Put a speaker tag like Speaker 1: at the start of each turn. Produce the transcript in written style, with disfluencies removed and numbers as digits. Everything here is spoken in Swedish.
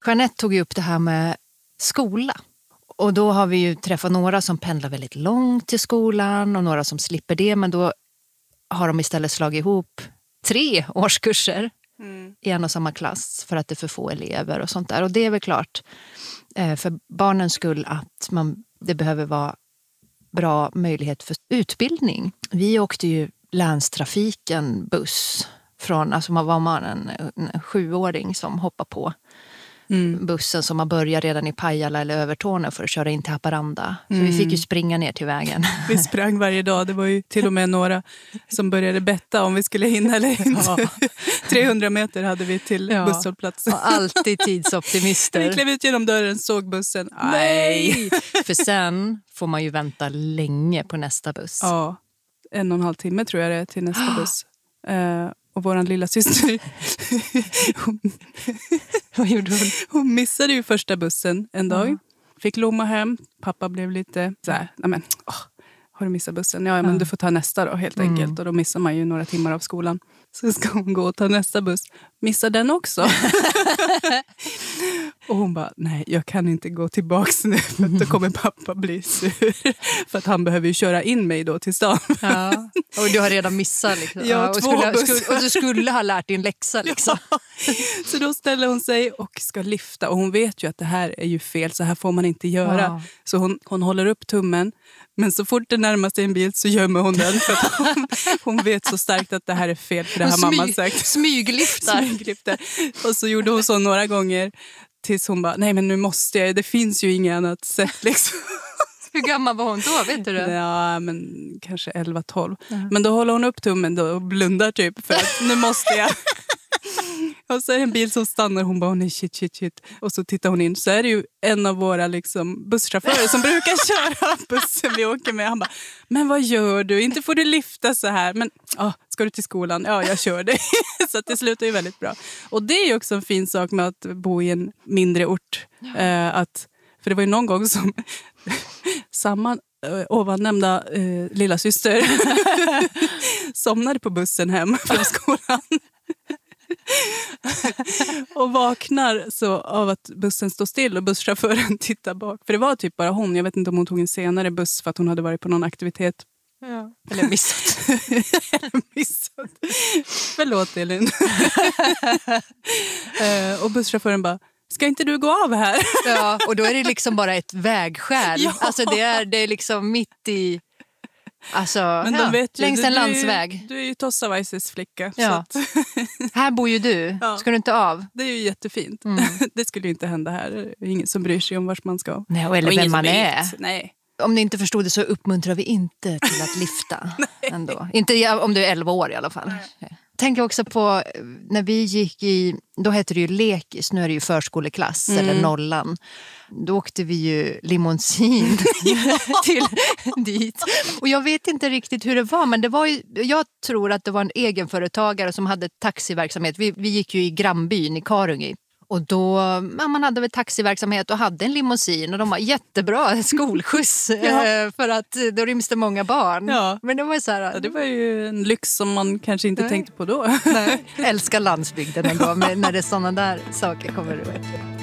Speaker 1: Jeanette tog ju upp det här med skola. Och då har vi ju träffat några som pendlar väldigt långt till skolan och några som slipper det. Men då har de istället slagit ihop 3 årskurser i en och samma klass för att det är för få elever och sånt där. Och det är väl klart för barnens skull att det behöver vara bra möjlighet för utbildning. Vi åkte ju länstrafiken buss från, alltså man var en 7-åring som hoppar på bussen som har börjat redan i Pajala eller Övertorneå för att köra in till Haparanda. Så vi fick ju springa ner till vägen.
Speaker 2: Vi sprang varje dag. Det var ju till och med några som började betta om vi skulle hinna eller inte. 300 meter hade vi till busshållplatsen.
Speaker 1: Och alltid tidsoptimister.
Speaker 2: Vi klev ut genom dörren, såg bussen. Nej!
Speaker 1: För sen får man ju vänta länge på nästa buss.
Speaker 2: Ja, 1,5 timme tror jag det är till nästa buss. Och våran lilla syster
Speaker 1: Vad gjorde hon?
Speaker 2: Hon missade ju första bussen en dag. Fick lomma hem. Pappa blev lite så här, har du missat bussen? Ja, men du får ta nästa då helt enkelt. Och då missar man ju några timmar av skolan. Så ska hon gå och ta nästa buss. Missar den också. Och hon bara, nej jag kan inte gå tillbaks nu. För då kommer pappa bli sur. För att han behöver ju köra in mig då till stan.
Speaker 1: Ja. Och du har redan missat liksom.
Speaker 2: Ja,
Speaker 1: och du skulle ha lärt din läxa liksom.
Speaker 2: Ja. Så då ställer hon sig och ska lyfta. Och hon vet ju att det här är ju fel. Så här får man inte göra. Ja. Så hon håller upp tummen. Men så fort det närmar sig en bil så gömmer hon den. För att hon vet så starkt att det här är fel. För det har mamma sagt.
Speaker 1: Smyglyftar.
Speaker 2: Och så gjorde hon så några gånger. Tills hon bara, nej men nu måste jag. Det finns ju inget annat sätt liksom.
Speaker 1: Hur gammal var hon då, vet du det?
Speaker 2: Ja, men kanske 11-12. Men då håller hon upp tummen då och blundar typ. För att nu måste jag. Och så är det en bil som stannar. Hon bara, nej shit. Och så tittar hon in. Så är det ju en av våra liksom, busschaufförer som brukar köra bussen vi åker med. Han bara, men vad gör du? Inte får du lyfta så här. Men ska du till skolan? Ja, jag kör dig. Så att det slutar ju väldigt bra. Och det är ju också en fin sak med att bo i en mindre ort. För det var ju någon gång som samma ovannämnda lilla syster somnade på bussen hem från skolan. Och vaknar så av att bussen står still och busschauffören tittar bak. För det var typ bara hon. Jag vet inte om hon tog en senare buss för att hon hade varit på någon aktivitet.
Speaker 1: Ja. Eller missat.
Speaker 2: Förlåt Elin. Och busschauffören bara, ska inte du gå av här?
Speaker 1: Ja, och då är det liksom bara ett vägskäl. Ja. Alltså det är liksom mitt i... Alltså,
Speaker 2: men de vet ju,
Speaker 1: längs en landsväg.
Speaker 2: Du är ju Tossavaises flicka.
Speaker 1: Ja. Så att... Här bor ju du. Ja. Ska du inte av?
Speaker 2: Det är ju jättefint. Det skulle ju inte hända här. Det är ingen som bryr sig om vart man ska.
Speaker 1: Nej, eller vem man är.
Speaker 2: Nej.
Speaker 1: Om ni inte förstod det så uppmuntrar vi inte till att lyfta. Ändå. Inte om du är 11 år i alla fall. Nej. Tänker också på när vi gick då hette det ju lekis, nu är det ju förskoleklass eller nollan. Då åkte vi ju limousin till dit. Och jag vet inte riktigt hur det var, men det var ju, jag tror att det var en egenföretagare som hade taxiverksamhet. Vi gick ju i grannbyn i Karungi. Och då, man hade väl taxiverksamhet och hade en limousin och de var jättebra skolskjuts för att då ryms det många barn.
Speaker 2: Ja.
Speaker 1: Men det var så här,
Speaker 2: ja, det var ju en lyx som man kanske inte tänkte på då.
Speaker 1: Nej. Älskar landsbygden ändå när det är sådana där saker kommer ut.